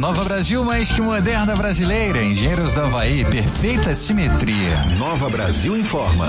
Nova Brasil, mais que moderna brasileira. Engenheiros do Havaí, perfeita simetria. Nova Brasil informa.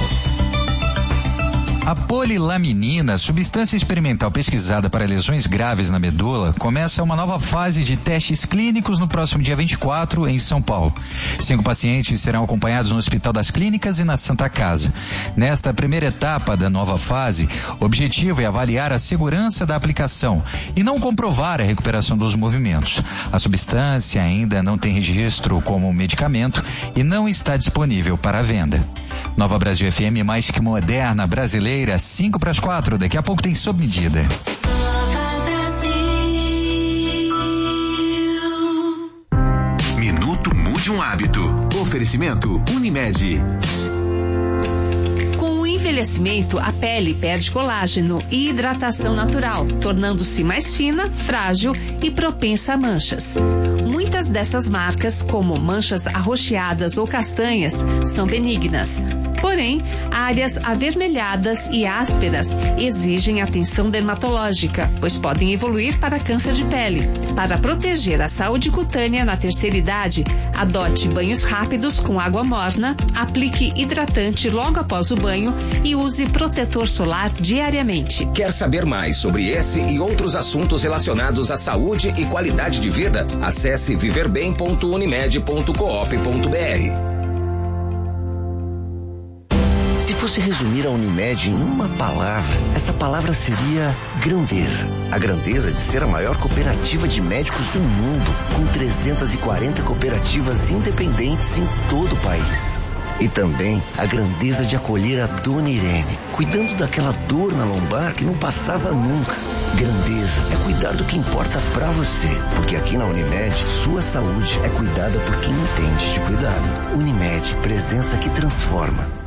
A polilaminina, substância experimental pesquisada para lesões graves na medula, começa uma nova fase de testes clínicos no próximo dia 24 em São Paulo. 5 pacientes serão acompanhados no Hospital das Clínicas e na Santa Casa. Nesta primeira etapa da nova fase, o objetivo é avaliar a segurança da aplicação e não comprovar a recuperação dos movimentos. A substância ainda não tem registro como medicamento e não está disponível para venda. Nova Brasil FM, mais que moderna brasileira, 3:55. Daqui a pouco tem sob medida. Minuto Mude um Hábito. Oferecimento Unimed. Com o envelhecimento, a pele perde colágeno e hidratação natural, tornando-se mais fina, frágil e propensa a manchas. Muitas dessas marcas, como manchas arroxeadas ou castanhas, são benignas. Porém, áreas avermelhadas e ásperas exigem atenção dermatológica, pois podem evoluir para câncer de pele. Para proteger a saúde cutânea na terceira idade, adote banhos rápidos com água morna, aplique hidratante logo após o banho e use protetor solar diariamente. Quer saber mais sobre esse e outros assuntos relacionados à saúde e qualidade de vida? Acesse viverbem.unimed.coop.br. Se fosse resumir a Unimed em uma palavra, essa palavra seria grandeza. A grandeza de ser a maior cooperativa de médicos do mundo, com 340 cooperativas independentes em todo o país. E também a grandeza de acolher a Dona Irene, cuidando daquela dor na lombar que não passava nunca. Grandeza é cuidar do que importa pra você, porque aqui na Unimed, sua saúde é cuidada por quem entende de cuidado. Unimed, presença que transforma.